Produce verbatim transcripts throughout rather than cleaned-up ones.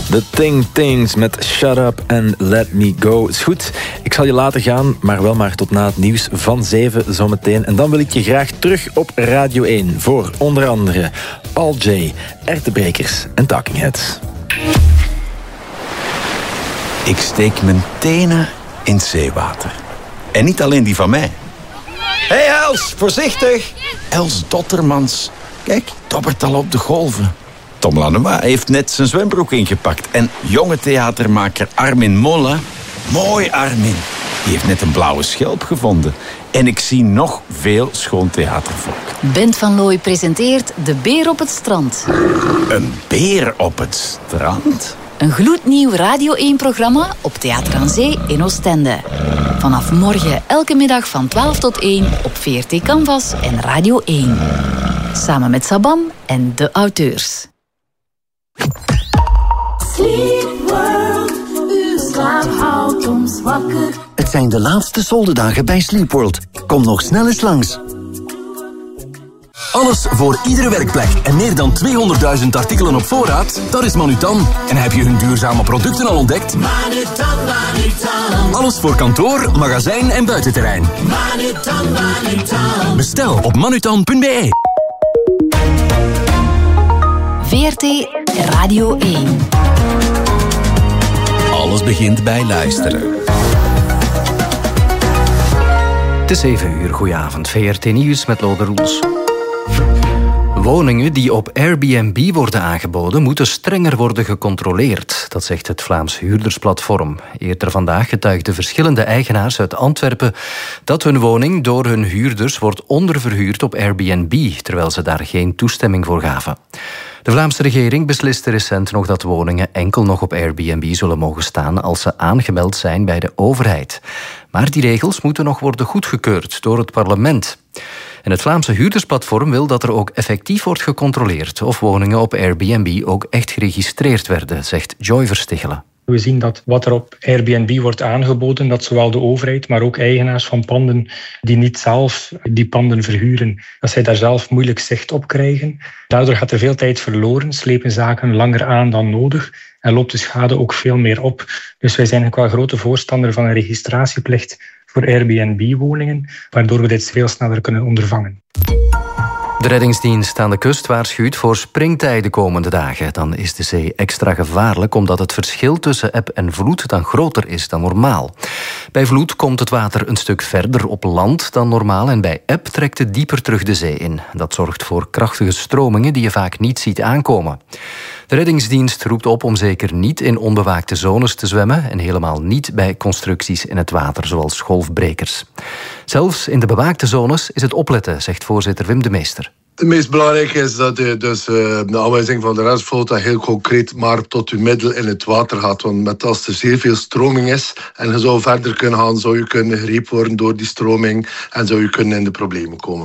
The Ting Tings met Shut Up and Let Me Go. Is goed, ik zal je laten gaan, maar wel maar tot na het nieuws van zeven zometeen. En dan wil ik je graag terug op Radio één voor onder andere Al J, Ertebrekers en Talking Heads. Ik steek mijn tenen in het zeewater. En niet alleen die van mij. Hé hey Els, voorzichtig! Els Dottermans. Kijk, dobbert al op de golven. Tom Lanois heeft net zijn zwembroek ingepakt. En jonge theatermaker Armin Molle... Mooi Armin. Die heeft net een blauwe schelp gevonden. En ik zie nog veel schoon theatervolk. Bent van Looy presenteert De Beer op het Strand. Een beer op het strand? Een gloednieuw Radio één-programma op Theater aan Zee in Oostende. Vanaf morgen elke middag van twaalf tot één op V R T Canvas en Radio één. Samen met Sabam en de auteurs. Sleep World, uw slaap houdt ons wakker. Het zijn de laatste soldedagen bij Sleep World. Kom nog snel eens langs. Alles voor iedere werkplek en meer dan tweehonderdduizend artikelen op voorraad? Dat is Manutan. En heb je hun duurzame producten al ontdekt? Manutan, Manutan. Alles voor kantoor, magazijn en buitenterrein. Manutan, Manutan. Bestel op manutan punt b e. V R T Radio één. Alles begint bij luisteren. Het is zeven uur, goedenavond. V R T Nieuws met Lode Roels. Woningen die op Airbnb worden aangeboden moeten strenger worden gecontroleerd. Dat zegt het Vlaams Huurdersplatform. Eerder vandaag getuigden verschillende eigenaars uit Antwerpen dat hun woning door hun huurders wordt onderverhuurd op Airbnb, terwijl ze daar geen toestemming voor gaven. De Vlaamse regering besliste recent nog dat woningen enkel nog op Airbnb zullen mogen staan als ze aangemeld zijn bij de overheid. Maar die regels moeten nog worden goedgekeurd door het parlement. En het Vlaamse Huurdersplatform wil dat er ook effectief wordt gecontroleerd of woningen op Airbnb ook echt geregistreerd werden, zegt Joy Verstichelen. We zien dat wat er op Airbnb wordt aangeboden, dat zowel de overheid, maar ook eigenaars van panden die niet zelf die panden verhuren, dat zij daar zelf moeilijk zicht op krijgen. Daardoor gaat er veel tijd verloren, slepen zaken langer aan dan nodig en loopt de schade ook veel meer op. Dus wij zijn ook wel grote voorstander van een registratieplicht voor Airbnb-woningen, waardoor we dit veel sneller kunnen ondervangen. De reddingsdienst aan de kust waarschuwt voor springtij de komende dagen. Dan is de zee extra gevaarlijk omdat het verschil tussen eb en vloed dan groter is dan normaal. Bij vloed komt het water een stuk verder op land dan normaal en bij eb trekt het dieper terug de zee in. Dat zorgt voor krachtige stromingen die je vaak niet ziet aankomen. De reddingsdienst roept op om zeker niet in onbewaakte zones te zwemmen en helemaal niet bij constructies in het water, zoals golfbrekers. Zelfs in de bewaakte zones is het opletten, zegt voorzitter Wim de Meester. Het meest belangrijke is dat je dus uh, de aanwijzing van de reddingsvloot heel concreet maar tot je middel in het water gaat. Want met als er zeer veel stroming is en je zou verder kunnen gaan, zou je kunnen gegrepen worden door die stroming en zou je kunnen in de problemen komen.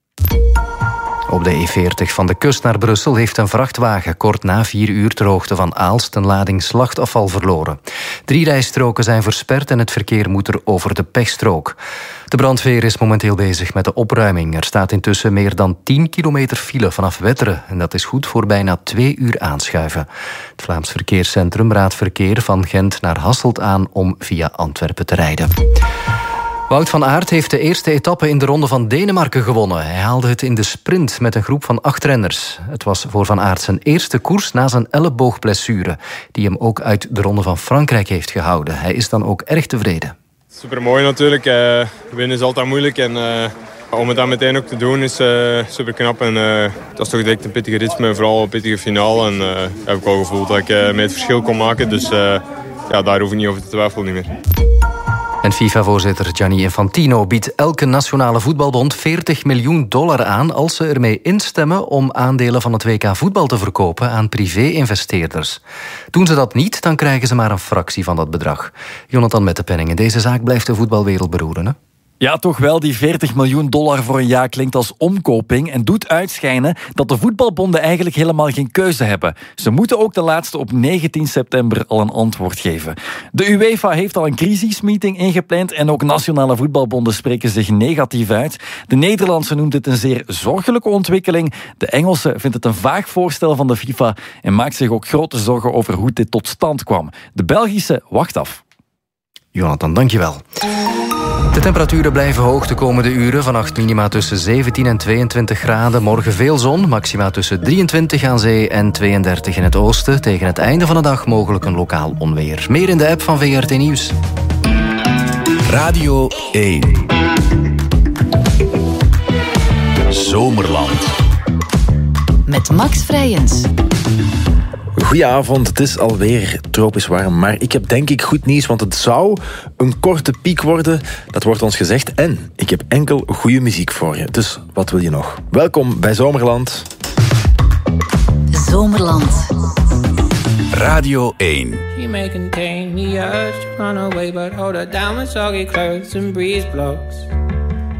Op de E veertig van de kust naar Brussel heeft een vrachtwagen kort na vier uur ter hoogte van Aalst een lading slachtafval verloren. Drie rijstroken zijn versperd en het verkeer moet er over de pechstrook. De brandweer is momenteel bezig met de opruiming. Er staat intussen meer dan tien kilometer file vanaf Wetteren en dat is goed voor bijna twee uur aanschuiven. Het Vlaams Verkeerscentrum raadt verkeer van Gent naar Hasselt aan om via Antwerpen te rijden. Wout van Aert heeft de eerste etappe in de Ronde van Denemarken gewonnen. Hij haalde het in de sprint met een groep van acht renners. Het was voor Van Aert zijn eerste koers na zijn elleboogblessure, die hem ook uit de Ronde van Frankrijk heeft gehouden. Hij is dan ook erg tevreden. Supermooi natuurlijk. Uh, winnen is altijd moeilijk en uh, om het dan meteen ook te doen is uh, super knap. En uh, dat is toch direct een pittige ritme, vooral een pittige finale. En uh, heb ik al gevoeld dat ik uh, mee het verschil kon maken. Dus uh, ja, daar hoef ik niet over te twijfelen niet meer. En FIFA-voorzitter Gianni Infantino biedt elke nationale voetbalbond veertig miljoen dollar aan als ze ermee instemmen om aandelen van het W K voetbal te verkopen aan privé-investeerders. Doen ze dat niet, dan krijgen ze maar een fractie van dat bedrag. Jonathan Mettepenningen, deze zaak blijft de voetbalwereld beroeren, hè? Ja, toch wel. Die veertig miljoen dollar voor een jaar klinkt als omkoping en doet uitschijnen dat de voetbalbonden eigenlijk helemaal geen keuze hebben. Ze moeten ook de laatste op negentien september al een antwoord geven. De UEFA heeft al een crisismeeting ingepland en ook nationale voetbalbonden spreken zich negatief uit. De Nederlandse noemt het een zeer zorgelijke ontwikkeling. De Engelse vindt het een vaag voorstel van de FIFA en maakt zich ook grote zorgen over hoe dit tot stand kwam. De Belgische wacht af. Jonathan, dankjewel. De temperaturen blijven hoog de komende uren. Vannacht minima tussen zeventien en tweeëntwintig graden. Morgen veel zon, maxima tussen drieëntwintig aan zee en tweeëndertig in het oosten. Tegen het einde van de dag mogelijk een lokaal onweer. Meer in de app van V R T Nieuws. Radio één. Zomerland. Met Max Vrijens. Goedenavond, het is alweer tropisch warm, maar ik heb denk ik goed nieuws, want het zou een korte piek worden, dat wordt ons gezegd, en ik heb enkel goede muziek voor je, dus wat wil je nog? Welkom bij Zomerland. Zomerland. Radio één. She may contain the urge to run away, but hold her down with soggy clothes and breeze blocks.